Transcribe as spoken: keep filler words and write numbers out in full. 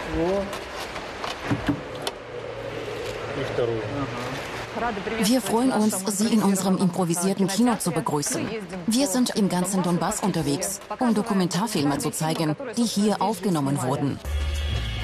Wir freuen uns, Sie in unserem improvisierten Kino zu begrüßen. Wir sind im ganzen Donbass unterwegs, um Dokumentarfilme zu zeigen, die hier aufgenommen wurden.